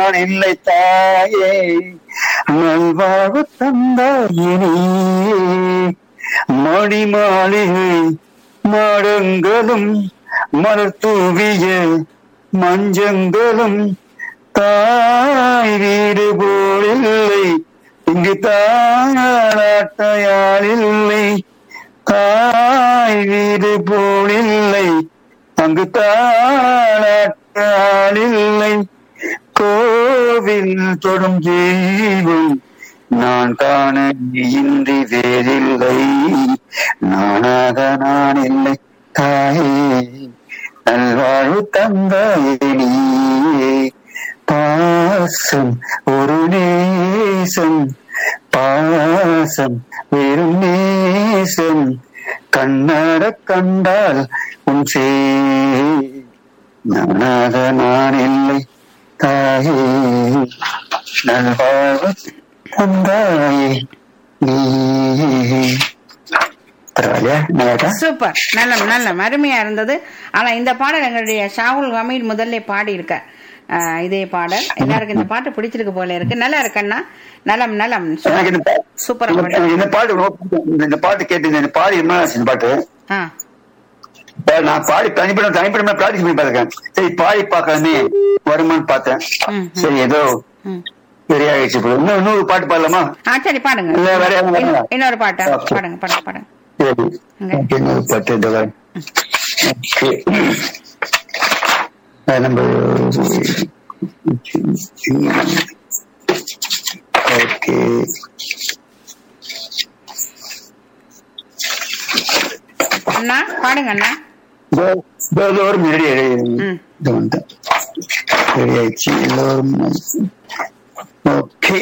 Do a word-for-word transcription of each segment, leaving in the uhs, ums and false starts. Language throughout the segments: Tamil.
நான் இல்லை தாயே, நல்வாழ்வு தந்தாயினே. மணி மாளிகை மாடங்களும் மலர் தூவிய மஞ்சங்களும் தாய் வீடு போலில்லை, இங்கு தாளாட்டையாள் இல்லை. தாய் வீடு போலில்லை, அங்கு தாளாட்டையாள் இல்லை. கோவில் தொடும் தெய்வம் நான் காண இன்றி வேறில்லை, நானாக நான் இல்லை தாயே, நல்வாழ்வு தந்தாயே. பாசம் ஒரு நேசம், பாசம் வெறும் நேசம், கண்ணாட கண்டால் உன் சே, நானாக நான் இல்லை தாயே, நல்வாழ்வு தந்தாயே நீ. சூப்பர், நல்ல நல்ல அருமையா இருந்தது. ஆனா இந்த பாடல் எங்களுடைய ஷாகுல் ஹமீத் முதல்ல பாடி இருக்க இதே பாடல் எல்லாருக்கும் இந்த பாட்டு பிடிச்சிருக்கு போல இருக்கு. நல்லா இருக்கண்ணா, நலம் நலம், சூப்பர். இந்த பாட்டு இந்த பாட்டு கேட்டு இந்த பாடி என்ன பாட்டு நான் பாடி தனிப்பட தனிப்பட பிராக்டிஸ் பண்ணி பார்த்திருக்கேன். சரி பாடி பார்க்கலாமே வருமானு பார்த்தேன். சரி ஏதோ சரியாயிடுச்சு. இன்னும் இன்னொரு பாட்டு பாடலாமா? சரி பாடுங்க, இன்னொரு பாட்டா பாடுங்க பாடுங்க பாடுங்க. இன்னொரு பாட்டு நம்ம ஓகே அண்ணா பாடுங்க அண்ணா. எல்லோரும் ரெடி ரெடி ஆயிடுச்சு எல்லோரும். ஓகே.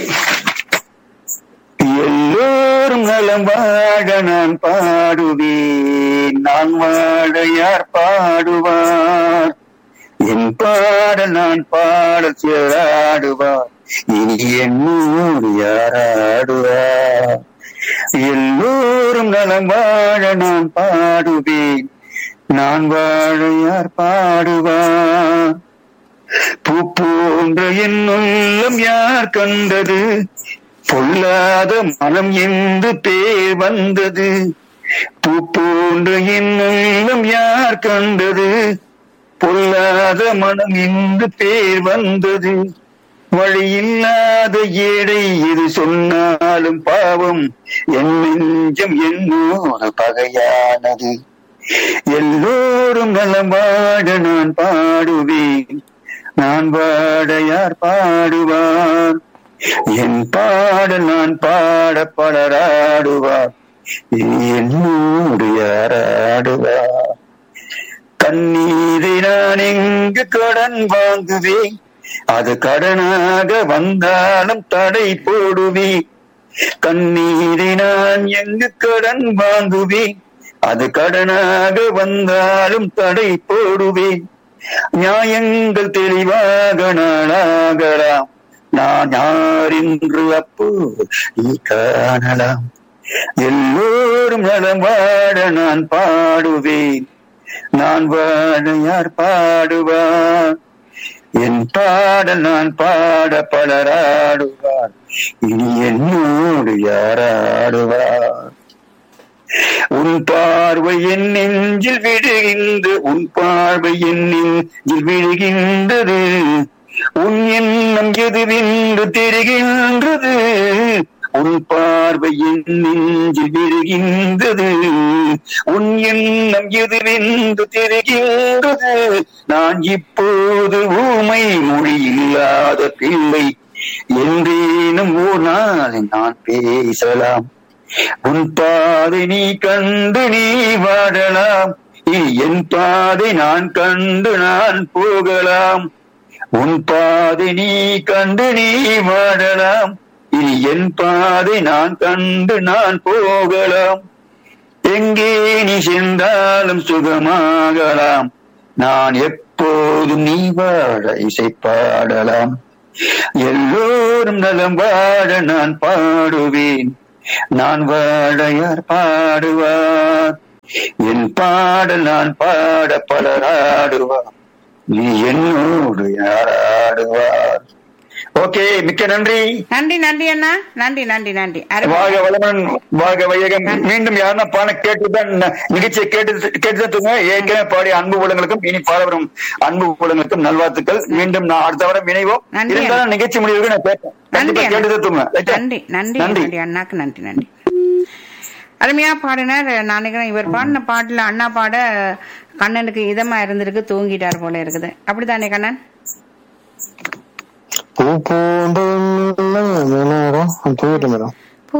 எல்லோரும் நலம் வாழ நான் பாடுவேன், நான் வாழ யார் பாடுவார், என் பாடல் நான் பாடல் சேராடுவார், இனி என்னோடு யாராடுவார். எல்லோரும் நலம் வாழ நான் பாடுவேன், நான் வாழ யார் பாடுவார். பூ போன்ற என் உள்ளம் யார் கண்டது, பொல்லாத மனம் என்று பேர் வந்தது. பூ போன்ற என் உள்ளம் யார் கண்டது, பொல்லாத மனம் என்று பேர் வந்தது. வழியில்லாத ஏழை இது சொன்னாலும் பாவம், என் நெஞ்சம் என்னோட பகையானது. எல்லோரும் நலம் வாழ நான் பாடுவேன், நான் வாழ யார் பாடுவார், என் பாடல் நான் பாட பலராடுவார், என்னோடு யாராடுவார். கண்ணீரை நான் எங்கு கடன் வாங்குவேன், அது கடனாக வந்தாலும் தடை போடுவேன். கண்ணீரை நான் எங்கு கடன் வாங்குவேன், அது கடனாக வந்தாலும் தடை போடுவேன். நியாயங்கள் தெளிவாக நாளாகலாம், நான் யார் என்று அப்போ நீ காணலாம். எல்லோரும் நலம் வாழ நான் பாடுவேன், நான் வாழ யார் பாடுவார், என் பாடல் நான் பாட பலராடுவார், இனி என்னோடு யாராடுவார். உன் பார்வை என் நெஞ்சில் விடுகின்ற, உன் பார்வை என் நெஞ்சில் விடுகின்றது, உன் எண்ணம் எதுவென்று தெரிகின்றது. உன் பார்வை என் நெஞ்சில் விடுகின்றது, உன் எண்ணம் எதுவென்று தெரிகின்றது. நான் இப்போது ஊமை மொழி இல்லாத பிள்ளை, என்றேனும் ஓர் நாள் நான் பேசலாம். உன் பாதை நீ கண்டு நீ வாழலாம், என் பாதை நான் கண்டு நான் போகலாம். உன் பாதை நீ கண்டு நீ வாழலாம், இனி என் பாதை நான் கண்டு நான் போகலாம். எங்கே நீ சென்றாலும் சுகமாகலாம், நான் எப்போதும் நீ வாழ இசை பாடலாம். எல்லோரும் நலம் வாழ நான் பாடுவேன், நான் வாழ யார் பாடுவார், என் பாடல் நான் பாட பலராடுவார், நீ என்னோடு யாராடுவார். ஓகே, மிக்க நன்றி. நன்றி நன்றி அண்ணா, நன்றி நன்றி நன்றி. வாழ்க வளமன், வாழ்க வையகம். மீண்டும் யாருன்னா பாட கேட்டுதான் நிகழ்ச்சியை கேட்டு கேட்டுதான் தூங்க. ஏற்கனவே பாடிய அன்பு உள்ளங்களுக்கும் இனி பாட வரும் அன்பு உள்ளங்களுக்கும் நல்வாழ்த்துக்கள். மீண்டும் நான் அடுத்த வாரம் இணைவோம். இருந்தாலும் நிகழ்ச்சி முடிவுக்கு நான் கேட்டேன், கேட்டுதான் தூங்க. நன்றி நன்றி நன்றி அண்ணாக்கு, நன்றி நன்றி. அருமையா பாடினார். நான் நினைக்கிறேன் இவர் பாடின பாட்டுல அண்ணா பாட கண்ணனுக்கு இதமா இருந்திருக்கு, தூங்கிட்டார் போல இருக்குது. அப்படித்தானே கண்ணன்? பூ பூண்டு தூங்கிட்டு மேடம். பூ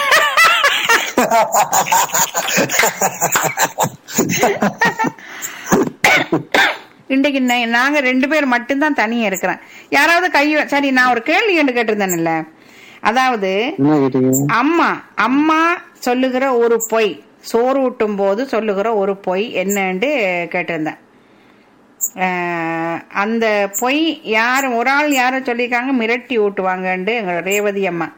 இன்றைக்கு நாங்க ரெண்டு பேர் மட்டும்தான் தனியா இருக்கிறேன். யாராவது கைய சரி, நான் ஒரு கேள்வி என்று கேட்டிருந்தேன்ல. அதாவது அம்மா அம்மா சொல்லுகிற ஒரு பொய், சோறு ஊட்டும் போது சொல்லுகிற ஒரு பொய் என்னன்னு கேட்டிருந்தேன். அந்த பொய் யார், ஒரு ஆள் யாரும் சொல்லியிருக்காங்க மிரட்டி ஊட்டுவாங்கன்னு எங்களோட ரேவதி அம்மா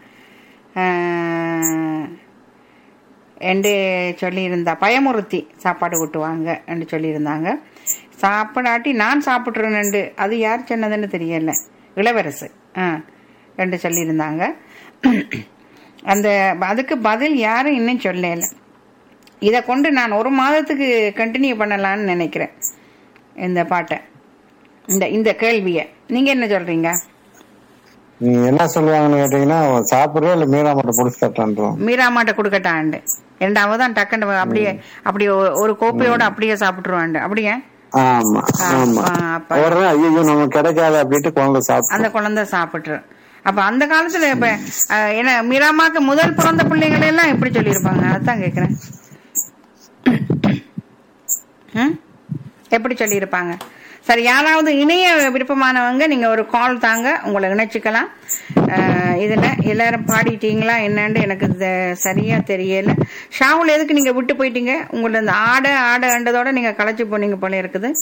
என்று சொல்லியிருந்தா. பயமுறுத்தி சாப்பாடு ஊட்டுவாங்க என்று சொல்லியிருந்தாங்க. சாப்பிடாட்டி நான் சாப்பிட்றேன்னு அது யார் சொன்னதுன்னு தெரியல, இளவரசு ஆ என்று சொல்லியிருந்தாங்க. அந்த அதுக்கு பதில் யாரும் இன்னும் சொல்லல. இதை கொண்டு நான் ஒரு மாதத்துக்கு கண்டினியூ பண்ணலான்னு நினைக்கிறேன் இந்த பாட்டை, இந்த இந்த கேள்விய. நீங்க என்ன சொல்றீங்க? நீங்க என்ன சொல்லுவாங்கன்னு கேட்டீங்கன்னா, சாப்பிடுறோம் இல்ல மீரா மாட்டை புடிச்சு கட்டான்றோம். மீரா மாட்டை கொடுக்கட்டாண்டு ரெண்டாவது தான் டக்குன்னு அப்படியே அப்படியே ஒரு கோப்பையோட அப்படியே சாப்பிட்டுருவாண்டு. அப்படியே ஆமா ஆமா. ஐயோ நமக்கு கிடைக்காது அப்படின்ட்டு குழந்தை சாப்பிட்டு அந்த குழந்தை சாப்பிட்டுரு. அப்ப அந்த காலத்துல இப்ப என்ன மீராமாக்கு முதல் பிறந்த பிள்ளைகள் எல்லாம் எப்படி சொல்லியிருப்பாங்க? அதுதான் கேக்குறேன். எப்படி சொல்லியிருப்பாங்க? சரி, யாராவது இணைய விருப்பமானவங்க நீங்க ஒரு கால் தாங்க, உங்களை இணைச்சிக்கலாம். இதுல எல்லாரும் பாடிட்டீங்களா என்னன்னு எனக்கு சரியா தெரியல. ஷாவுல் எதுக்கு நீங்க விட்டு போயிட்டீங்க? உங்களோட இந்த ஆட ஆட ஆண்டதோட நீங்க களைச்சு போனீங்க போல இருக்குது.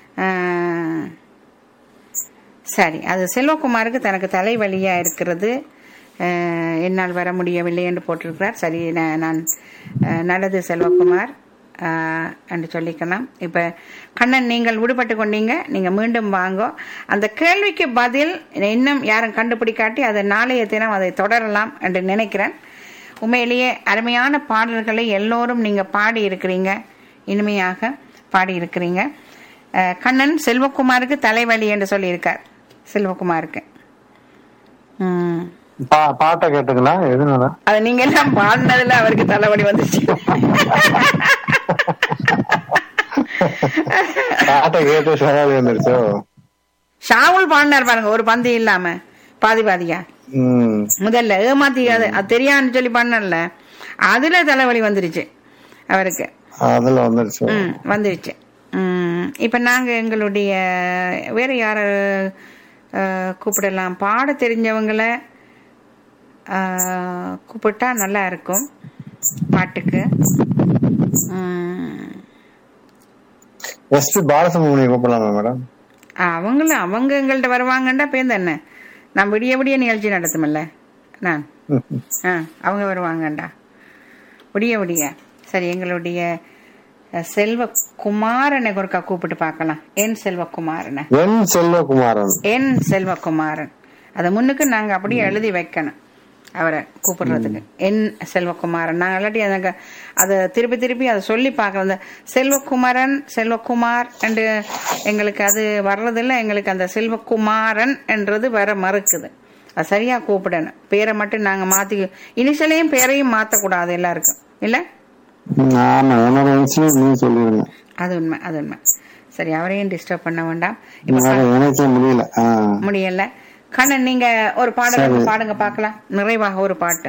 சரி, அது செல்வகுமாருக்கு தனக்கு தலைவலியா இருக்கிறது, என்னால் வர முடியவில்லை என்று போட்டிருக்கிறார். சரி, நான் நல்லது செல்வகுமார் என்று சொல்லிக்கலாம். இப்ப கண்ணன் நீங்கள் விடுபட்டு கொண்டீங்க, நீங்க மீண்டும் வாங்க. அந்த கேள்விக்கு பதில் இன்னும் யாரும் கண்டுபிடிக்காட்டி அதை நாளைய தினம் அதை தொடரலாம் என்று நினைக்கிறேன். உண்மையிலேயே அருமையான பாடல்களை எல்லோரும் நீங்க பாடி இருக்கிறீங்க, இனிமையாக பாடி இருக்கிறீங்க. கண்ணன் செல்வகுமாருக்கு தலைவலி என்று சொல்லியிருக்கார். செல்வகுமாருக்கு உம் பாட்டை கேட்டுக்கலாம். எதுனால அது நீங்க எல்லாம் பாடினதுல அவருக்கு தலைவலி வந்துச்சு. பாட்டை கேட்டு சவால் வந்துருச்சோ. ஷாவுல் பாடினார் பாருங்க, ஒரு பந்தி இல்லாம பாதி பாதியா முதல்ல ஏமாத்தி அது தெரியான்னு சொல்லி பண்ணல, அதுல தலைவலி வந்துருச்சு அவருக்கு. அதுல வந்துருச்சு வந்துருச்சு. உம் இப்ப நாங்க எங்களுடைய வேற யார கூப்பிடலாம்? பாட தெரிஞ்சவங்களை கூப்பிட்டா நல்லா இருக்கும் பாட்டுக்கு. SP Balasubramaniam கூப்பிடலாமா madam? அவங்களும் அவங்க எங்கள்கிட்ட வருவாங்கண்டா பேருந்து என்ன, நான் விடிய விடிய நிகழ்ச்சி நடத்துமல்ல நான். அவங்க வருவாங்கண்டா விடிய விடிய. சரி, எங்களுடைய செல்வகுமாரனை ஒருக்கா கூப்பிட்டு பார்க்கலாம். என் செல்வகுமாரன், என் செல்வகுமாரன், என் செல்வகுமாரன். அதை முன்னுக்கு நாங்க அப்படியே எழுதி வைக்கணும் அவரை கூப்பிடுறதுக்கு, என் செல்வகுமாரன். நாங்க இல்லாட்டி எனக்கு அதை திருப்பி திருப்பி அதை சொல்லி பார்க்கறது. அந்த செல்வகுமாரன் செல்வகுமார் என்று எங்களுக்கு அது வர்றதில்லை. எங்களுக்கு அந்த செல்வகுமாரன் என்றது வர மறுக்குது. அது சரியா கூப்பிடணும். பேரை மட்டும் நாங்க மாத்தி, இனிஷியலையும் பேரையும் மாத்தக்கூடாது எல்லாருக்கும், இல்ல? அது உண்மை, அது உண்மை. சரி, அவரையும் டிஸ்டர்ப் பண்ண வேண்டாம். முடியல முடியல. கண்ணன் நீங்க ஒரு பாடல் பாடுங்க பாக்கலாம், நிறைவாக ஒரு பாட்டு.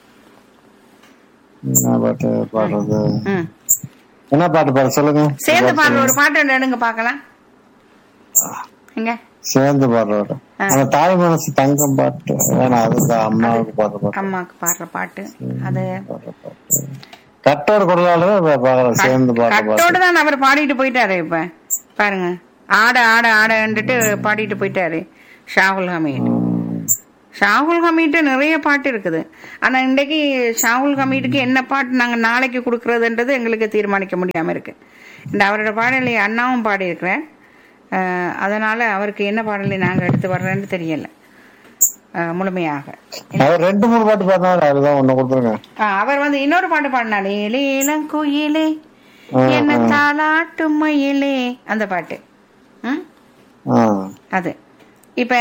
பாடுறது என்ன பாட்டு பாட சொல்லுங்க. சேர்ந்து பாடுற ஒரு பாட்டு எடுங்க பாக்கலாம். எங்க சேர்ந்து பாடுற தாய் மனசு தங்கம் பாட்டு வேணா, அதுக்கு அம்மாவுக்கு பாடுற பாட்டு, அம்மாவுக்கு பாடுற பாட்டு. அது கட்டோடு கொடுத்தாலும் சேர்ந்து கட்டோடு தான் அவர் பாடிட்டு போயிட்டாரு. இப்ப பாருங்க, ஆட ஆட ஆடன்ட்டு பாடிட்டு போயிட்டாரு ஷாகுல் ஹமீட். ஷாகுல் ஹமீட் நிறைய பாட்டு இருக்குது. ஆனா இன்றைக்கு ஷாகுல் ஹமீடுக்கு என்ன பாட்டு நாங்க நாளைக்கு கொடுக்கறதுன்றது எங்களுக்கு தீர்மானிக்க முடியாம இருக்கு. இந்த அவரோட பாடலை அண்ணாவும் பாடி இருக்கிறேன். அதனால அவருக்கு என்ன பாடலை நாங்க எடுத்து வர்றேன்னு தெரியல. அஹ், முழுமையாக. அவர் ரெண்டு மூணு பாட்டு பாடினாரு, அதுதான் ஒண்ணு கொடுத்துருங்க. அஹ், அவர் வந்து இன்னொரு பாட்டு பாடினாரு, ஏலே இளங்குயிலே என்ன தாலாட்டும் மயிலே, அந்த பாட்டு. ம்? ஆ. அது இப்ப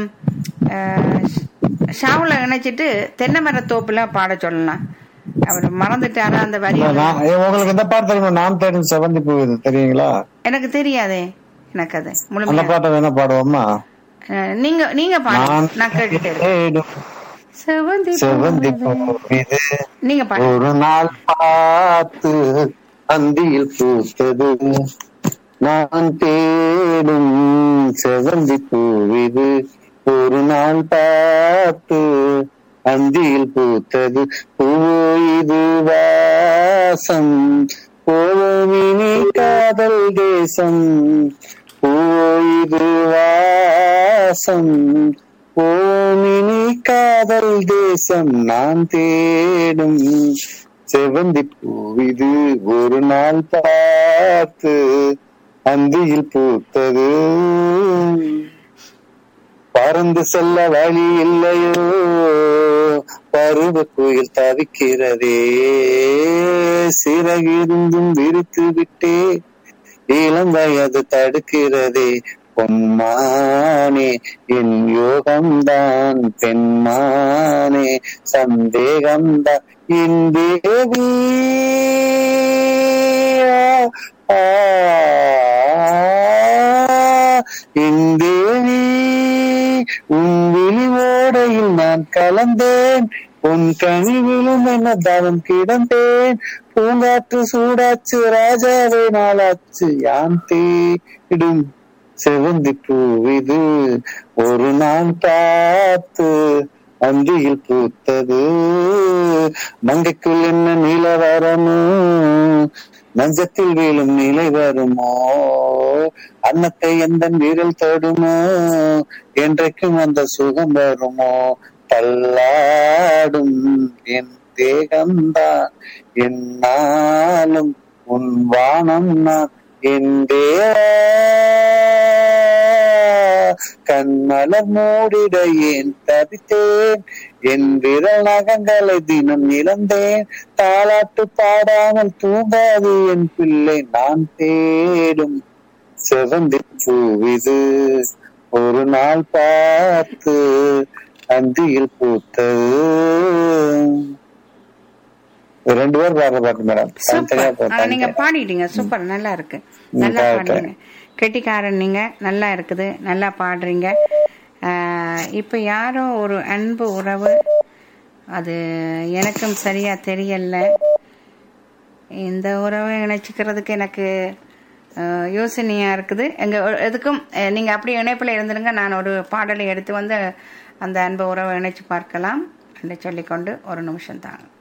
ஷாவுல இணைச்சிட்டு தென்னை மரத்தோப்புல பாட சொல்லலாம். அவர் மறந்துட்டாரா அந்த வரி? நான் உங்களுக்கு இந்த பாட்டு தெரியுமா? நான் தேடும் செவந்தி பூ, இது தெரியுங்களா? எனக்கு தெரியாதே, எனக்கு அது அந்த முழுமையா. பாட்டை வேணா பாடுவோமா? அஹ், நீங்க நீங்க பாடுங்க, நான் கேட்டுட்டு இருக்கேன். செவந்தி செவந்தி பூ இது நீங்க பாடுங்க. ஒரு நாள் பார்த்து அந்தியில் பூத்தது, நான் தேடும் செவந்தி பூவிது, ஒரு நாள் பார்த்து அந்தியில் பூத்தது, பூவோ இது வாசம், போவோமினி காதல் தேசம், பூவோ இது வாசம், போவோமினி காதல் தேசம், நான் தேடும் செவந்தி பூவிது, ஒரு நாள் பார்த்து அந்தியில் பூத்தது, பறந்து செல்ல வழி இல்லையோ, பருவ கோயில் தவிக்கிறதே, சிறகிருந்தும் விரித்து விட்டே, இளம் வயது தடுக்கிறதே, பொன்மானே என் யோகம்தான், பெண்மானே சந்தேகம்தான், என் தேவி என் தேவி, உன் விழிவோடையில் நான் கலந்தேன், உன் கனிவிலும் என்ன தவம் கிடந்தேன், பூங்காற்று சூடாச்சு ராஜாவே நாளாச்சு, யான் தேடும் செவந்தி பூவிது, ஒரு நாள் பார்த்து அந்தியில் பூத்தது, மங்கைக்குள் என்ன நில வரமோ, நஞ்சத்தில் வீழும் நிலை வருமோ, அன்னத்தை எந்த வீரல் தொடுமோ, என்றைக்கும் அந்த சுகம் வருமோ, தள்ளாடும் என் தேகம்தான் என்னாலும் உன் வானம் நான், என் தேவா கண்மலர் மூடிட ஏன் தவித்தேன், என் விரல் நகங்களை தினம் இழந்தேன், தாலாட்டு பாடாமல் தூங்காது என் பிள்ளை, நான் தேடும் செவந்தி பூவிது, ஒரு நாள் பார்த்து அந்தியில் பூத்தது. ரெண்டு பேர் பாடுற பாட்டு மேடம். சூப்பர், நீங்க பாடிட்டீங்க, சூப்பர், நல்லா இருக்கு, நல்லா பாடுறீங்க, கெட்டிக்காரன் நீங்க, நல்லா இருக்குது, நல்லா பாடுறீங்க. இப்ப யாரோ ஒரு அன்பு உறவு, அது எனக்கும் சரியா தெரியல, இந்த உறவை இணைச்சிக்கிறதுக்கு எனக்கு யோசனையா இருக்குது. எங்க எதுக்கும் நீங்க அப்படி இணைப்புல இருந்துருங்க, நான் ஒரு பாடலை எடுத்து வந்து அந்த அன்பு உறவை இணைச்சு பார்க்கலாம் என்று சொல்லிக்கொண்டு ஒரு நிமிஷம் தாங்க.